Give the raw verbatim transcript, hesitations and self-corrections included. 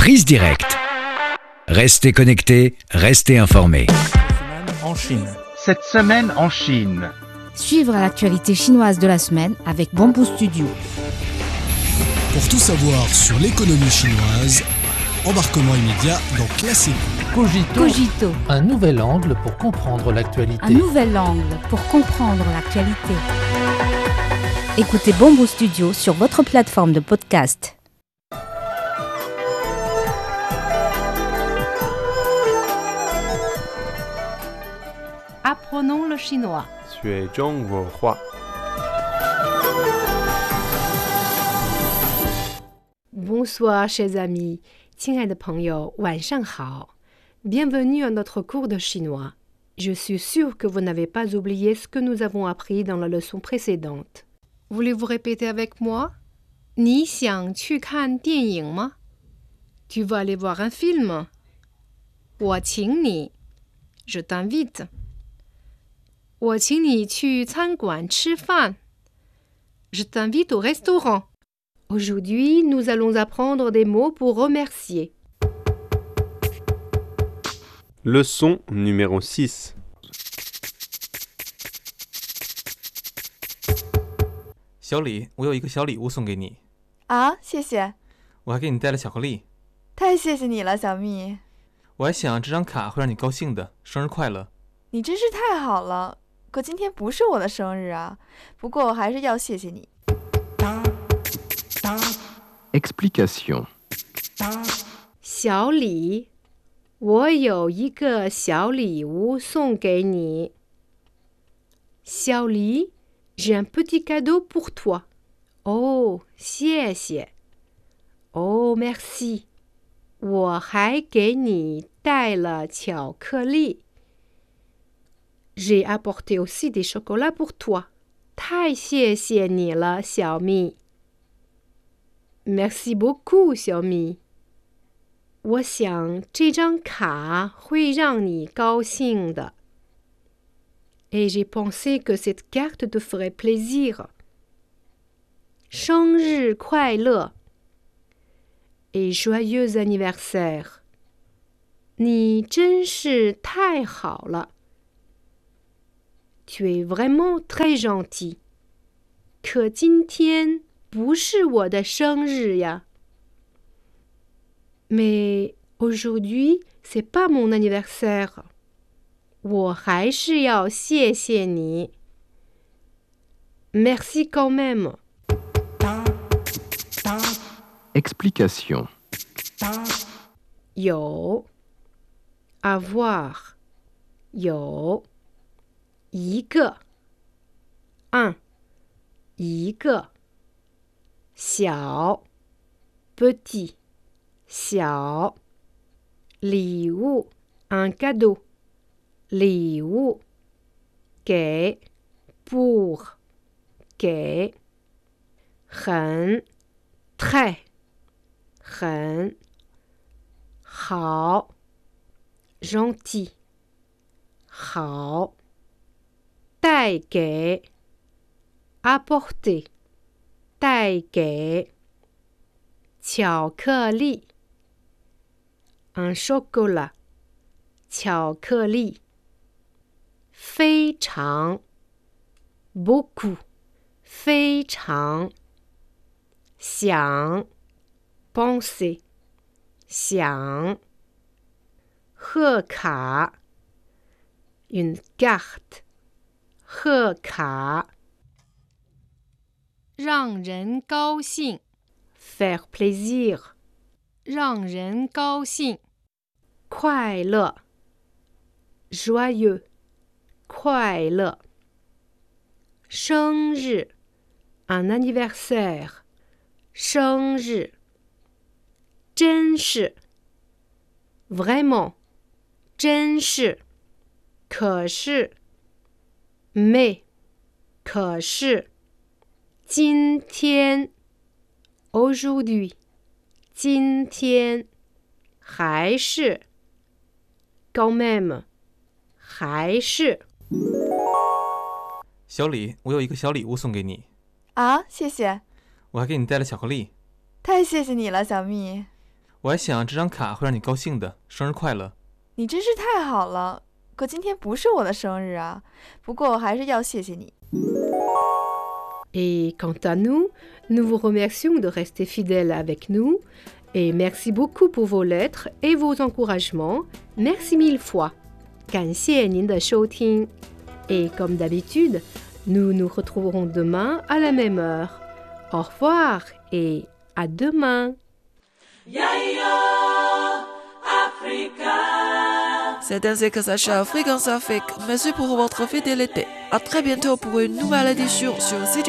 prise directe. Restez connectés, restez informés. En Chine. Cette semaine en Chine. Suivre l'actualité chinoise de la semaine avec Bamboo Studio. Pour tout savoir sur l'économie chinoise, embarquement immédiat dans Classique. Cogito. Cogito. Un nouvel angle pour comprendre l'actualité. Un nouvel angle pour comprendre l'actualité. Écoutez Bamboo Studio sur votre plateforme de podcast. Apprenons le chinois. 学中文化 Bonsoir, chers amis. 亲爱的朋友，晚上好。Bienvenue à notre cours de chinois. Je suis sûre que vous n'avez pas oublié ce que nous avons appris dans la leçon précédente. Voulez-vous répéter avec moi? 你想去看电影吗? Tu vas aller voir un film? 我请你 Je t'invite. 我请你去餐馆吃饭 Je t'invite au restaurant. Aujourd'hui, nous allons apprendre des mots pour remercier. Leçon numéro six. 小李，我有一个小礼物送给你。 啊，谢谢。 我还给你带了巧克力。 太谢谢你了，小蜜。 我还想这张卡会让你高兴的，生日快乐。 你真是太好了，可今天不是我的生日啊。不过我还是要谢谢你。 Explication. 小李，我有一个小礼物送给你。小李， j'ai un petit cadeau pour toi. Oh, 谢谢。Oh, merci. 我还给你带了巧克力。J'ai apporté aussi des chocolats pour toi. 太谢谢你了，小蜜。Merci beaucoup, 小蜜。我想这张卡会让你高兴的。Et j'ai pensé que cette carte te ferait plaisir. 生日快乐 Et joyeux anniversaire. 你真是太好了。Tu es vraiment très gentil. 可今天不是我的生日呀。Mais aujourd'hui, c'est pas mon anniversaire. 我还是要谢谢你。Merci quand même. Explication. 有 avoir 有一个 un 一个小 petit 小礼物 un cadeau 礼物给 pour 给很 très 很好 gentil 好带给 apporter 带给巧克力 un chocolat 巧克力非常 beaucoup 非常想 penser 想贺卡 une carte 贺卡让人高兴 faire plaisir 让人高兴快乐 joyeux 快乐生日 un anniversaire 生日真是 vraiment 真是可是 mais 可是今天 aujourd'hui 今天还是 quand même 还是小李，我有一个小礼物送给你。 啊，谢谢。 我还给你带了巧克力。 太谢谢你了，小蜜。 我还想这张卡会让你高兴的，生日快乐。 你真是太好了，可今天不是我的生日啊，不过还是要谢谢你。 Et quant à nous, nous vous remercions de rester fidèles avec nous et merci beaucoup pour vos lettres et vos encouragements. Merci mille fois. 感谢您的收听. Et comme d'habitude, nous nous retrouverons demain à la même heure. Au revoir et à demain. C'est ainsi que s'achève Fréquence Afrique. Merci pour votre fidélité. À très bientôt pour une nouvelle édition sur C G